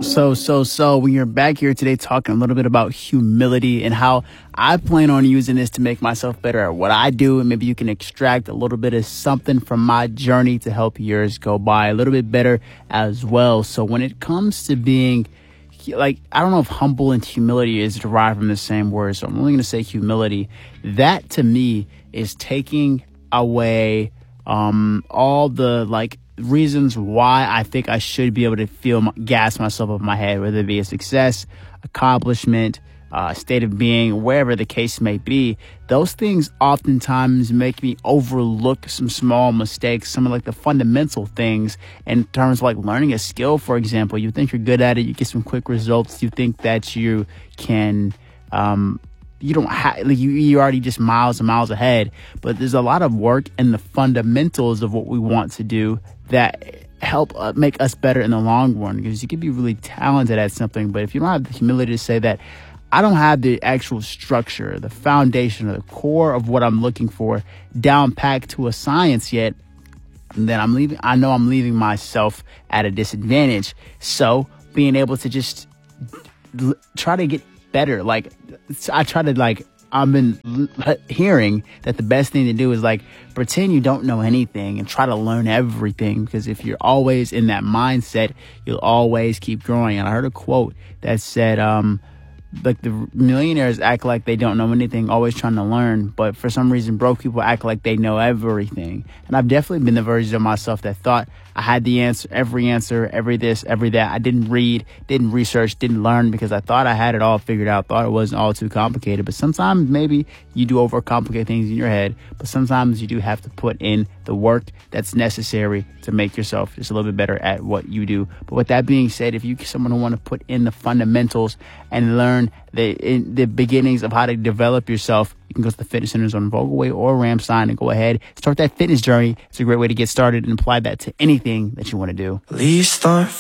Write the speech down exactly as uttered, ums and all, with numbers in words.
So, so, so, when you're back here today talking a little bit about humility and how I plan on using this to make myself better at what I do, and maybe you can extract a little bit of something from my journey to help yours go by a little bit better as well. So when it comes to being like, I don't know if humble and humility is derived from the same word, so I'm only going to say humility. That to me is taking away um, all the like reasons why I think I should be able to feel gas myself up my head, whether it be a success, accomplishment, uh, state of being, wherever the case may be. Those things oftentimes make me overlook some small mistakes, some of like the fundamental things in terms of like learning a skill. For example, you think you're good at it, you get some quick results, you think that you can, um, you don't have, like you, you're already just miles and miles ahead, but there's a lot of work in the fundamentals of what we want to do that help uh, make us better in the long run, because you can be really talented at something, but if you don't have the humility to say that I don't have the actual structure, the foundation, or the core of what I'm looking for down packed to a science yet, then I'm leaving. I know I'm leaving myself at a disadvantage. So being able to just l- try to get better, like I try to like, I've been l- hearing that the best thing to do is like pretend you don't know anything and try to learn everything, because if you're always in that mindset, you'll always keep growing. And I heard a quote that said, um, like the millionaires act like they don't know anything, always trying to learn, but for some reason broke people act like they know everything. And I've definitely been the version of myself that thought I had the answer, every answer, every this, every that. I didn't read, didn't research, didn't learn, because I thought I had it all figured out, thought it wasn't all too complicated. But sometimes maybe you do overcomplicate things in your head, but sometimes you do have to put in the work that's necessary to make yourself just a little bit better at what you do. But with that being said, if you're someone who want to put in the fundamentals and learn the in the beginnings of how to develop yourself, you can go to the fitness centers on Vogelway or Ramstein and go ahead, start that fitness journey. It's a great way to get started and apply that to anything that you want to do. Leaves start